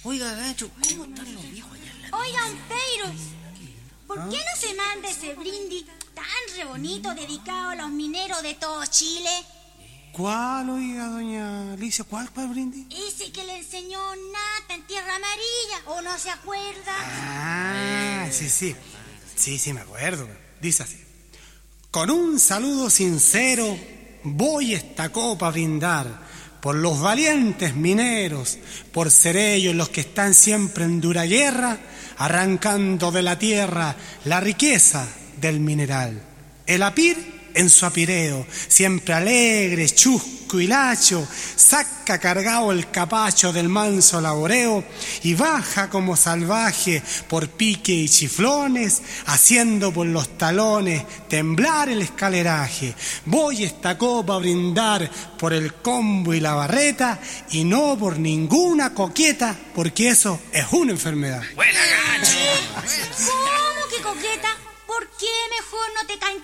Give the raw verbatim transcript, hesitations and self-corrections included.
Oiga, Gacho, ¿cómo están los viejos allá en la... Oigan, Peiro, ¿por qué no se manda ese brindis tan re bonito dedicado a los mineros de todo Chile? ¿Cuál, oiga, doña Alicia? ¿Cuál, cuál brindis? Ese que le enseñó Nata en Tierra Amarilla, ¿o no se acuerda? Ah, sí, sí. Sí, sí, me acuerdo. Dice así. Con un saludo sincero voy esta copa a brindar por los valientes mineros, por ser ellos los que están siempre en dura guerra, arrancando de la tierra la riqueza del mineral. El apir en su apireo, siempre alegre, chusco y lacho, saca cargado el capacho del manso laboreo y baja como salvaje por pique y chiflones, haciendo por los talones temblar el escaleraje. Voy esta copa a brindar por el combo y la barreta y no por ninguna coqueta, porque eso es una enfermedad. ¡Buena, Gacho! ¿Cómo que coqueta? ¿Por qué mejor no te caen